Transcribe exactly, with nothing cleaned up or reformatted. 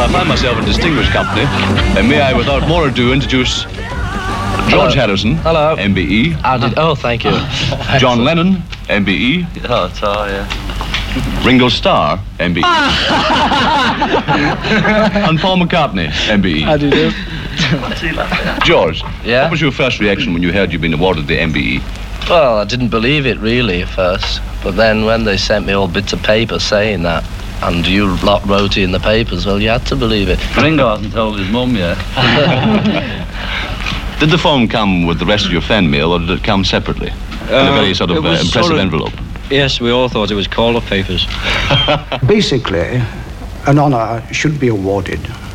I find myself in distinguished company, and may I, without more ado, introduce George Hello. Harrison, Hello. M B E. I did. Oh, thank you. John Lennon, M B E. Oh, it's all, yeah. Ringo Starr, M B E. And Paul McCartney, M B E. How do you do? What's he laughing at? George, Yeah? what was your first reaction when you heard you'd been awarded the M B E? Well, I didn't believe it really at first, but then when they sent me all bits of paper saying that, and you lot wrote it in the papers, well, you had to believe it. Ringo hasn't told his mum yet. Did the phone come with the rest of your fan mail, or did it come separately? in a very sort of it uh, was impressive sort of- envelope? Yes, we all thought it was call-up papers. Basically, an honour should be awarded